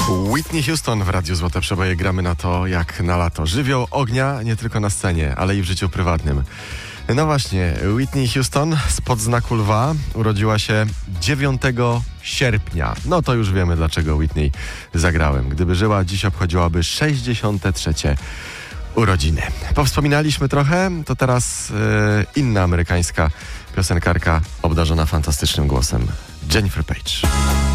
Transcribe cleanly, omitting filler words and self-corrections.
Whitney Houston w Radiu Złote Przeboje. Gramy na to jak na lato. Żywioł ognia nie tylko na scenie, ale i w życiu prywatnym. No właśnie, Whitney Houston spod znaku lwa urodziła się 9 sierpnia. No to już wiemy, dlaczego Whitney zagrałem. Gdyby żyła, dziś obchodziłaby 63. urodziny. Powspominaliśmy trochę, to teraz inna amerykańska piosenkarka obdarzona fantastycznym głosem. Jennifer Page.